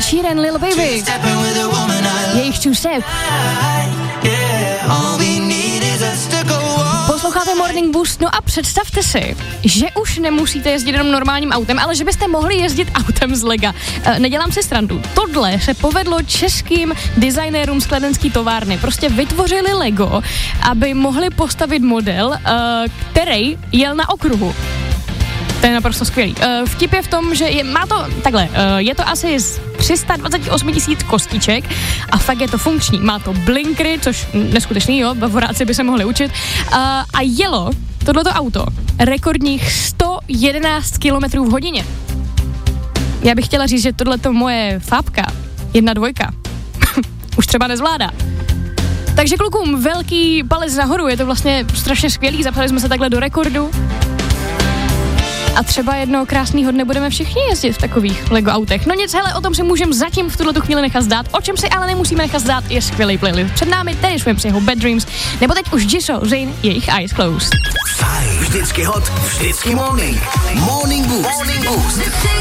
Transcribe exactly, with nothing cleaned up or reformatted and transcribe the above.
Sheeran, Lil Baby. Jejich Two Step. Posloucháte Morning Boost, no a představte si, že už nemusíte jezdit jenom normálním autem, ale že byste mohli jezdit autem z Lega. E, nedělám si srandu. Tohle se povedlo českým designérům z kladenský továrny. Prostě vytvořili Lego, aby mohli postavit model, e, který jel na okruhu. To je naprosto skvělý. Uh, vtip je v tom, že je, má to takhle, uh, je to asi z tři sta dvacet osm tisíc kostiček a fakt je to funkční. Má to blinkry, což neskutečný, jo, bavoráci by se mohli učit. Uh, a jelo tohleto auto rekordních sto jedenáct kilometrů v hodině. Já bych chtěla říct, že tohleto moje fábka, jedna dvojka, už třeba nezvládá. Takže klukům velký palec nahoru, je to vlastně strašně skvělý, zapsali jsme se takhle do rekordu. A třeba jednoho krásného dne budeme všichni jezdit v takových Lego autech. No nic, hele, o tom si můžeme zatím v tuto chvíli nechat zdát. O čem si ale nemusíme nechat zdát, je skvělý playlist. Před námi Terry Swift, jeho Bad Dreams, nebo teď už Jisoo, Zayn, jejich Eyes Closed. Fajn, vždycky hot, vždycky morning. Morning Boost. Morning Boost.